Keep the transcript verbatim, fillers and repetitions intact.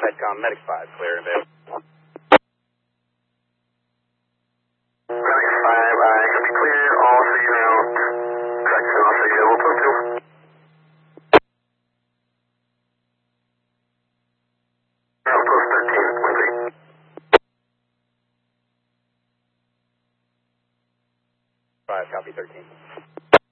Medcom, Medic five, clear and available. Medic five, I can be clear, all three now. Correction, all three available, two two. Outpost thirteen, one three. five, copy thirteen.